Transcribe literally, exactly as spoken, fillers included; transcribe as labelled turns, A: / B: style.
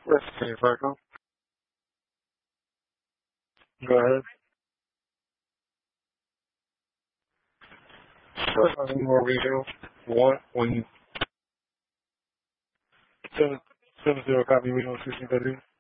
A: Let's see, Franco. Go ahead. First, I need more retail. One, when you seven seven zero copy regional sixteen thirty.